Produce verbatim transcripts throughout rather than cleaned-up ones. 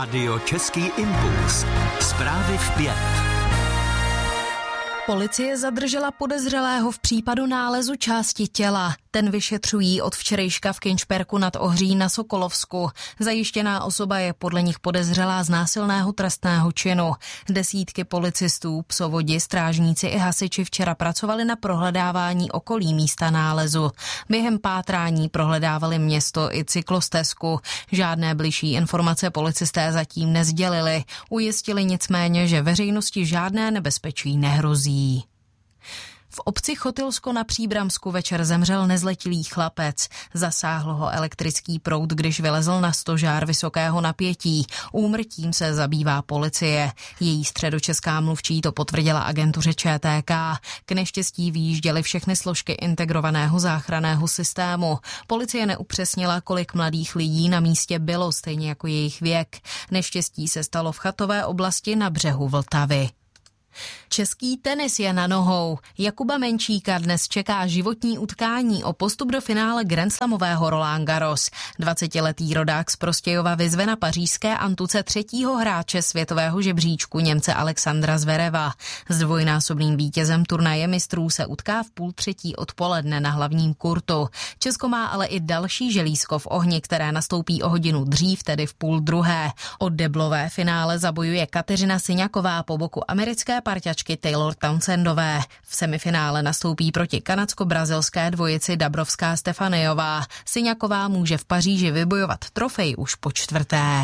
Radio Český impuls. Zprávy v pět. Policie zadržela podezřelého v případu nálezu části těla. Ten vyšetřují od včerejška v Kynšperku nad Ohří na Sokolovsku. Zajištěná osoba je podle nich podezřelá z násilného trestného činu. Desítky policistů, psovodi, strážníci i hasiči včera pracovali na prohledávání okolí místa nálezu. Během pátrání prohledávali město i cyklostezku. Žádné bližší informace policisté zatím nesdělili. Ujistili nicméně, že veřejnosti žádné nebezpečí nehrozí. V obci Chotilsko na Příbramsku večer zemřel nezletilý chlapec. Zasáhl ho elektrický proud, když vylezl na stožár vysokého napětí. Úmrtím se zabývá policie. Její středočeská mluvčí to potvrdila agentuře Č T K. K neštěstí vyjížděly všechny složky integrovaného záchranného systému. Policie neupřesnila, kolik mladých lidí na místě bylo, stejně jako jejich věk. Neštěstí se stalo v Chatové oblasti na břehu Vltavy. Český tenis je na nohou. Jakuba Menčíka dnes čeká životní utkání o postup do finále grandslamového Roland Garros. dvacetiletý rodák z Prostějova vyzve na pařížské Antuce třetího hráče světového žebříčku Němce Alexandra Zvereva. S dvojnásobným vítězem turnaje mistrů se utká v půl třetí odpoledne na hlavním kurtu. Česko má ale i další želízko v ohni, které nastoupí o hodinu dřív, tedy v půl druhé. O deblové finále zabojuje Kateřina Syňaková po boku americké parťačky Taylor Townsendové. V semifinále nastoupí proti kanadsko-brazilské dvojici Dabrovská Stefaniová. Syňaková může v Paříži vybojovat trofej už po čtvrté.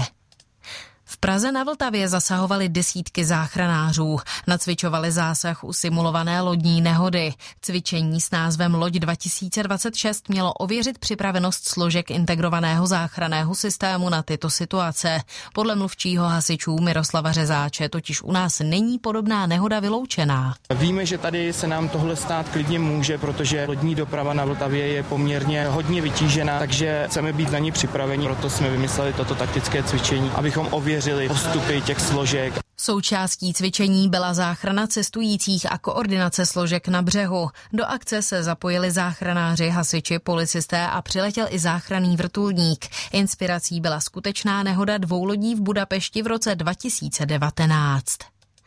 V Praze na Vltavě zasahovali desítky záchranářů. Nacvičovali zásah u simulované lodní nehody. Cvičení s názvem Loď dva tisíce dvacet šest mělo ověřit připravenost složek integrovaného záchranného systému na tyto situace. Podle mluvčího hasičů Miroslava Řezáče totiž u nás není podobná nehoda vyloučená. Víme, že tady se nám tohle stát klidně může, protože lodní doprava na Vltavě je poměrně hodně vytížená, takže chceme být na ní připraveni. Proto jsme vymysleli toto taktické cvičení, abychom ověřili postupy těch složek. Součástí cvičení byla záchrana cestujících a koordinace složek na břehu. Do akce se zapojili záchranáři, hasiči, policisté a přiletěl i záchranný vrtulník. Inspirací byla skutečná nehoda dvou lodí v Budapešti v roce dva tisíce devatenáct.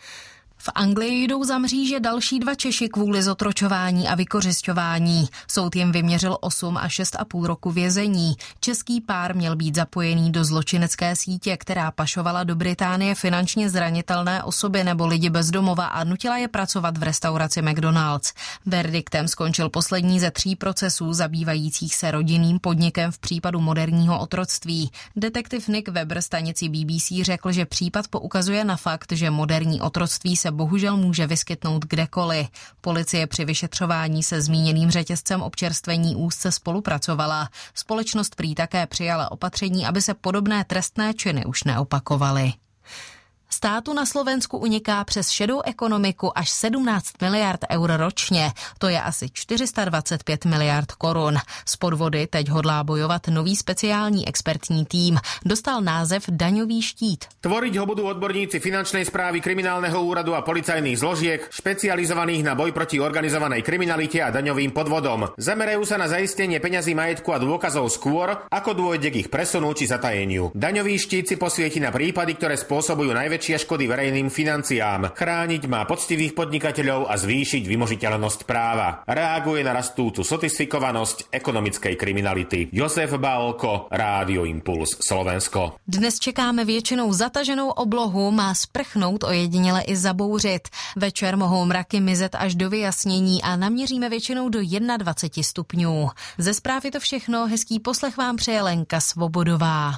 V Anglii jdou za mříže další dva Češi kvůli zotročování a vykořisťování. Soud jim vyměřil osm a šest a půl roku vězení. Český pár měl být zapojený do zločinecké sítě, která pašovala do Británie finančně zranitelné osoby nebo lidi bez domova a nutila je pracovat v restauraci McDonald's. Verdiktem skončil poslední ze tří procesů zabývajících se rodinným podnikem v případu moderního otroctví. Detektiv Nick Webber stanici B B C řekl, že případ poukazuje na fakt, že moderní otroctví se bohužel může vyskytnout kdekoliv. Policie při vyšetřování se zmíněným řetězcem občerstvení úzce spolupracovala. Společnost prý také přijala opatření, aby se podobné trestné činy už neopakovaly. Státu na Slovensku uniká přes šedou ekonomiku až sedmnáct miliard eur ročně. To je asi čtyři sta dvacet pět miliard korun. Z podvody teď hodlá bojovat nový speciální expertní tým. Dostal název Daňový štít. Tvoriť ho budú odborníci finančnej správy, kriminálneho úradu a policajných zložiek, špecializovaných na boj proti organizovanej kriminalite a daňovým podvodom. Zamerajú sa na zaistenie peňazí, majetku a dôkazov skôr, ako dôjde k ich presunu či zatajeniu. Daňový štít si posvieti na prípady, ktoré spôsobujú najväčšie škody verejným financiám. Chrániť má poctivých podnikateľov a zvýšiť vymožiteľnosť práva. Reaguje na rastúcu sofistikovanosť ekonomickej kriminality. Josef Bálko, Rádio Impuls, Slovensko. Dnes čekáme většinou zataženou oblohu, má sprchnout, ojediněle i zabouřit. Večer mohou mraky mizet až do vyjasnění a naměříme většinou do dvacet jedna stupňů. Ze zprávy je to všechno, hezký poslech vám přeje Lenka Svobodová.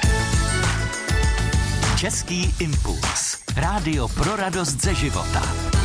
Český impuls. Rádio pro radost ze života.